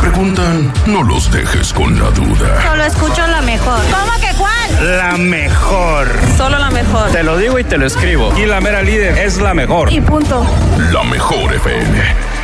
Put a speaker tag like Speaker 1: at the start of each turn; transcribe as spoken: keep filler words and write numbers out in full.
Speaker 1: preguntan, no los dejes con la duda.
Speaker 2: Solo escucho la mejor. ¿Cómo que cuál?
Speaker 3: La mejor.
Speaker 2: Solo la mejor.
Speaker 3: Te lo digo y te lo escribo. Y la mera líder es la mejor.
Speaker 2: Y punto.
Speaker 1: La mejor F M.